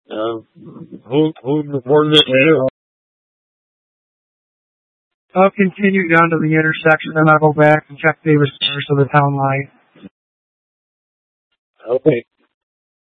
Who reported it later? I'll continue down to the intersection, then I'll go back and check Davis First of the town line. Okay.